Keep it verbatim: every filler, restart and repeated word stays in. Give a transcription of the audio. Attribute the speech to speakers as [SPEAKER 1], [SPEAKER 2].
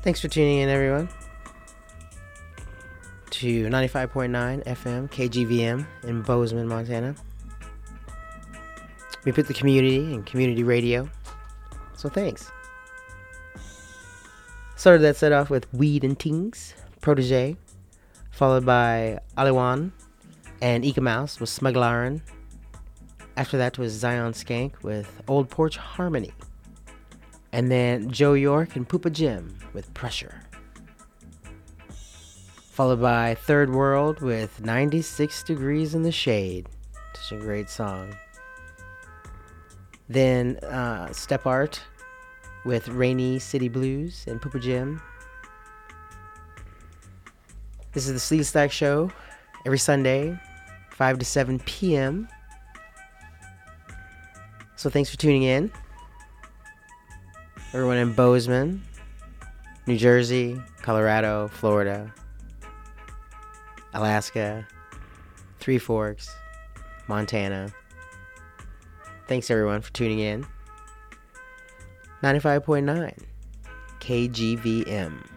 [SPEAKER 1] Thanks for tuning in, everyone, to ninety-five point nine F M K G V M in Bozeman, Montana. We put the community in community radio, so thanks. Started that set off with Weed and Tings, Protege, followed by Aliwan and Ika Mouse with Smugglaren. After that was Zion Skank with Old Porch Harmony. And then Joe York and Poopa Jim with Pressure. Followed by Third World with ninety-six Degrees in the Shade. Such a great song. Then uh, Step Art with Rainy City Blues and Poopa Jim. This is the Sleeve Stack Show every Sunday, five to seven p.m. So thanks for tuning in. Everyone in Bozeman, New Jersey, Colorado, Florida, Alaska, Three Forks, Montana. Thanks everyone for tuning in. ninety-five point nine K G V M.